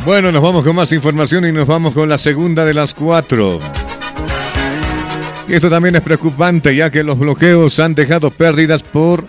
Bueno, nos vamos con más información y nos vamos con la segunda de las 4. Y esto también es preocupante, ya que los bloqueos han dejado pérdidas por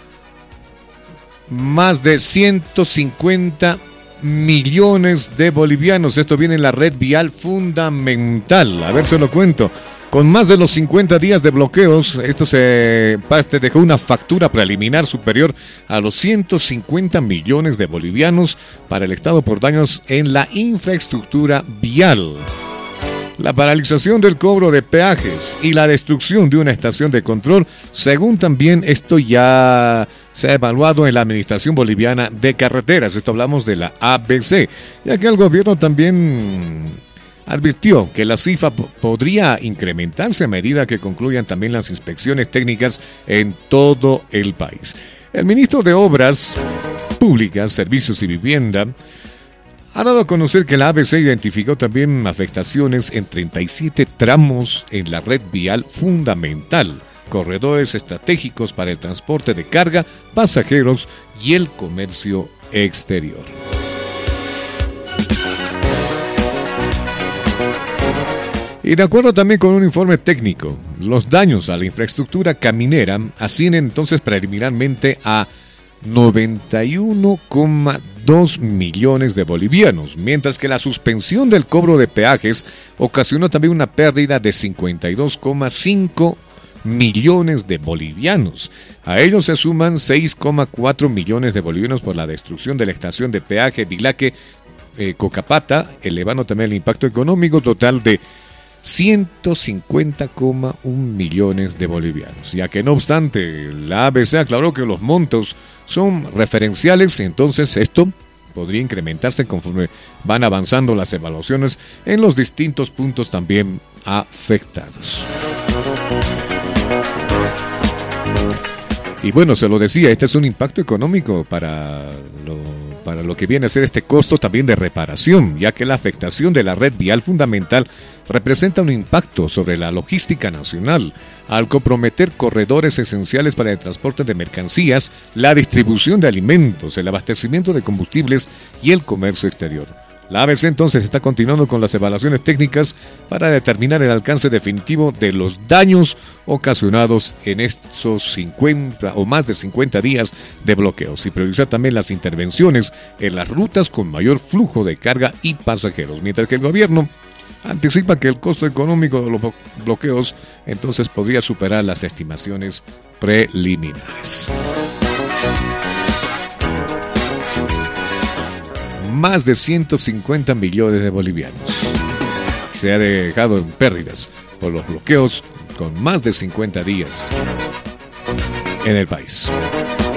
más de 150 millones de bolivianos. Esto viene en la red vial fundamental. A ver, se lo cuento. Con más de los 50 días de bloqueos, esto parte dejó una factura preliminar superior a los 150 millones de bolivianos para el Estado por daños en la infraestructura vial. La paralización del cobro de peajes y la destrucción de una estación de control, según también esto ya se ha evaluado en la Administración Boliviana de Carreteras. Esto hablamos de la ABC, ya que el gobierno también advirtió que la cifra podría incrementarse a medida que concluyan también las inspecciones técnicas en todo el país. El ministro de Obras Públicas, Servicios y Vivienda ha dado a conocer que la ABC identificó también afectaciones en 37 tramos en la red vial fundamental, corredores estratégicos para el transporte de carga, pasajeros y el comercio exterior. Y de acuerdo también con un informe técnico, los daños a la infraestructura caminera ascienden entonces preliminarmente a 91,2 millones de bolivianos, mientras que la suspensión del cobro de peajes ocasionó también una pérdida de 52,5 millones de bolivianos. A ellos se suman 6,4 millones de bolivianos por la destrucción de la estación de peaje Dilaque Cocapata, elevando también el impacto económico total de 150,1 millones de bolivianos, ya que no obstante la ABC aclaró que los montos son referenciales, entonces esto podría incrementarse conforme van avanzando las evaluaciones en los distintos puntos también afectados. Y bueno, se lo decía, este es un impacto económico para lo que viene a ser este costo también de reparación, ya que la afectación de la red vial fundamental representa un impacto sobre la logística nacional, al comprometer corredores esenciales para el transporte de mercancías, la distribución de alimentos, el abastecimiento de combustibles y el comercio exterior. La ABC entonces está continuando con las evaluaciones técnicas para determinar el alcance definitivo de los daños ocasionados en estos 50 o más de 50 días de bloqueos y priorizar también las intervenciones en las rutas con mayor flujo de carga y pasajeros, mientras que el gobierno anticipa que el costo económico de los bloqueos entonces podría superar las estimaciones preliminares. Más de 150 millones de bolivianos se ha dejado en pérdidas por los bloqueos con más de 50 días en el país.